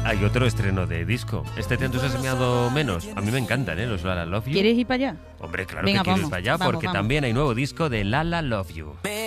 hay otro estreno de disco. ¿Este te ha entusiasmado menos? A mí me encantan, los Lala Love You. ¿Quieres ir para allá? Hombre, claro Venga, que quiero ir vamos, para allá vamos, porque vamos. también hay nuevo disco de Lala Love You.